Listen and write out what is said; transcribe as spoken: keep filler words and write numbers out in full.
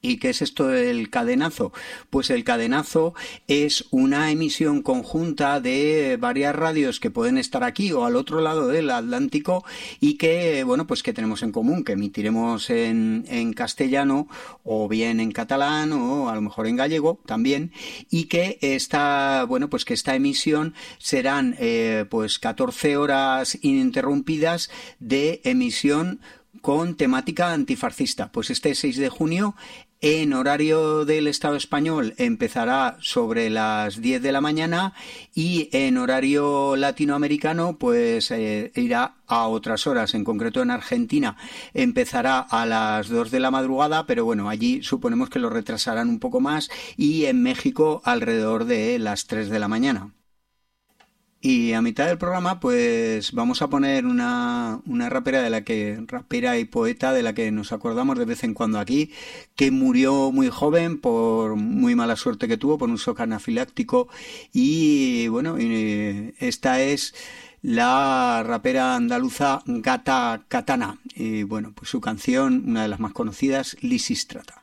¿Y qué es esto del cadenazo? Pues el cadenazo es una emisión conjunta de varias radios que pueden estar aquí o al otro lado del Atlántico y que, bueno, pues que tenemos en común, que emitiremos en, en castellano o bien en catalán o a lo mejor en gallego también, y que esta, bueno, pues que esta emisión serán eh, pues catorce horas ininterrumpidas de emisión con temática antifascista. Pues este seis de junio, en horario del Estado español, empezará sobre las diez de la mañana y en horario latinoamericano pues eh, irá a otras horas. En concreto en Argentina empezará a las dos de la madrugada, pero bueno, allí suponemos que lo retrasarán un poco más, y en México alrededor de las tres de la mañana. Y a mitad del programa pues vamos a poner una, una rapera de la que rapera y poeta de la que nos acordamos de vez en cuando aquí, que murió muy joven por muy mala suerte que tuvo, por un shock anafiláctico. Y bueno, y esta es la rapera andaluza Gata Katana, y bueno, pues su canción, una de las más conocidas, Lysistrata.